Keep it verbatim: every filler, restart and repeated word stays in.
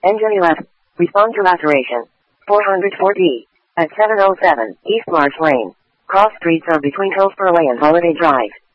Engine eleven. Respond to laceration. four hundred four D. At seven oh seven East March Lane. Cross streets are between Hillsborough Way and Holiday Drive.